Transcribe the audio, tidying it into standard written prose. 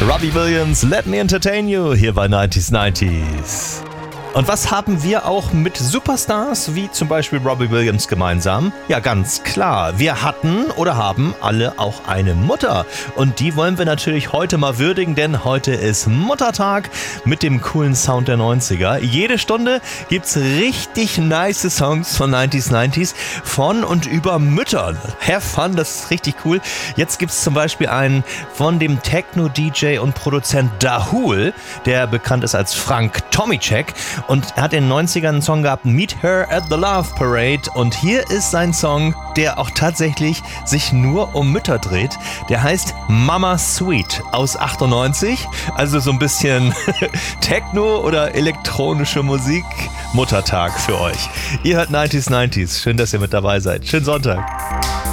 Robbie Williams, Let Me Entertain You, hier bei 90s 90s. Und was haben wir auch mit Superstars wie zum Beispiel Robbie Williams gemeinsam? Ja, ganz klar, wir hatten oder haben alle auch eine Mutter. Und die wollen wir natürlich heute mal würdigen, denn heute ist Muttertag mit dem coolen Sound der 90er. Jede Stunde gibt's richtig nice Songs von 90s 90s von und über Müttern. Have fun, das ist richtig cool. Jetzt gibt's zum Beispiel einen von dem Techno-DJ und Produzent Dahul, der bekannt ist als Frank Tomicek. Und er hat in den 90ern einen Song gehabt, Meet Her at the Love Parade. Und hier ist sein Song, der auch tatsächlich sich nur um Mütter dreht. Der heißt Mama Sweet aus 98. Also so ein bisschen Techno oder elektronische Musik. Muttertag für euch. Ihr hört 90s 90s. Schön, dass ihr mit dabei seid. Schönen Sonntag.